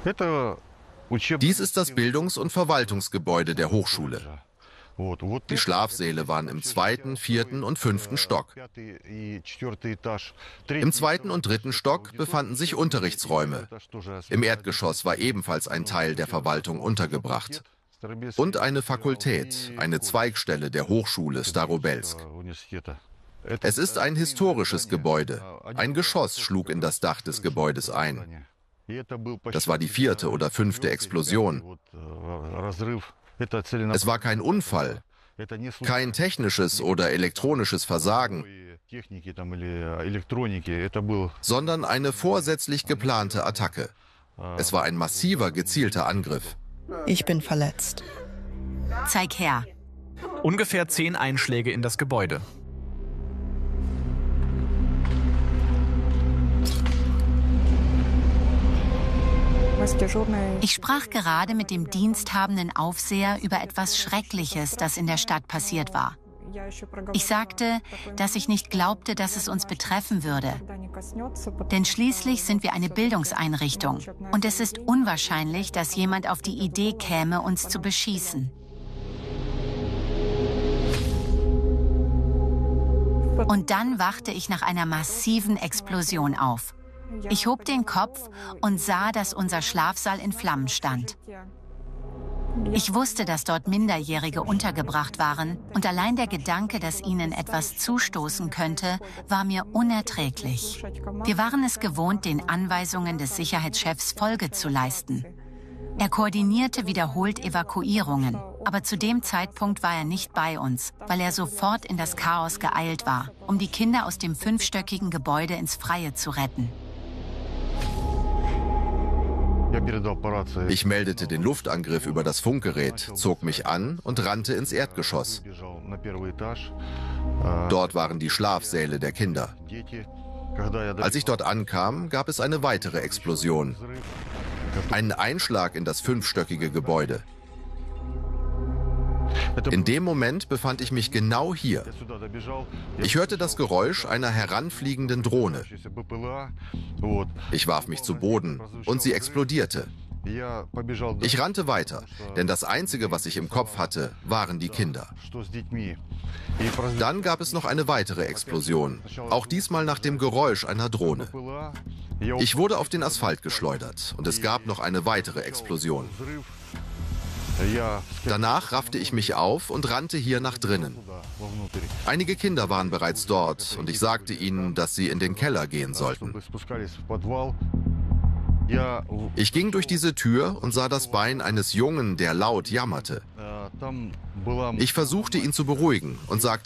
Dies ist das Bildungs- und Verwaltungsgebäude der Hochschule. Die Schlafsäle waren im 2., 4. und 5. Stock. Im 2. und 3. Stock befanden sich Unterrichtsräume. Im Erdgeschoss war ebenfalls ein Teil der Verwaltung untergebracht. Und eine Fakultät, eine Zweigstelle der Hochschule Starobelsk. Es ist ein historisches Gebäude. Ein Geschoss schlug in das Dach des Gebäudes ein. Das war die 4. oder 5. Explosion. Es war kein Unfall, kein technisches oder elektronisches Versagen, sondern eine vorsätzlich geplante Attacke. Es war ein massiver, gezielter Angriff. Ich bin verletzt. Zeig her. Ungefähr 10 Einschläge in das Gebäude. Ich sprach gerade mit dem diensthabenden Aufseher über etwas Schreckliches, das in der Stadt passiert war. Ich sagte, dass ich nicht glaubte, dass es uns betreffen würde. Denn schließlich sind wir eine Bildungseinrichtung. Und es ist unwahrscheinlich, dass jemand auf die Idee käme, uns zu beschießen. Und dann wachte ich nach einer massiven Explosion auf. Ich hob den Kopf und sah, dass unser Schlafsaal in Flammen stand. Ich wusste, dass dort Minderjährige untergebracht waren, und allein der Gedanke, dass ihnen etwas zustoßen könnte, war mir unerträglich. Wir waren es gewohnt, den Anweisungen des Sicherheitschefs Folge zu leisten. Er koordinierte wiederholt Evakuierungen, aber zu dem Zeitpunkt war er nicht bei uns, weil er sofort in das Chaos geeilt war, um die Kinder aus dem 5-stöckigen Gebäude ins Freie zu retten. Ich meldete den Luftangriff über das Funkgerät, zog mich an und rannte ins Erdgeschoss. Dort waren die Schlafsäle der Kinder. Als ich dort ankam, gab es eine weitere Explosion. Einen Einschlag in das 5-stöckige Gebäude. In dem Moment befand ich mich genau hier. Ich hörte das Geräusch einer heranfliegenden Drohne. Ich warf mich zu Boden und sie explodierte. Ich rannte weiter, denn das Einzige, was ich im Kopf hatte, waren die Kinder. Dann gab es noch eine weitere Explosion, auch diesmal nach dem Geräusch einer Drohne. Ich wurde auf den Asphalt geschleudert und es gab noch eine weitere Explosion. Danach raffte ich mich auf und rannte hier nach drinnen. Einige Kinder waren bereits dort und ich sagte ihnen, dass sie in den Keller gehen sollten. Ich ging durch diese Tür und sah das Bein eines Jungen, der laut jammerte. Ich versuchte ihn zu beruhigen und sagte,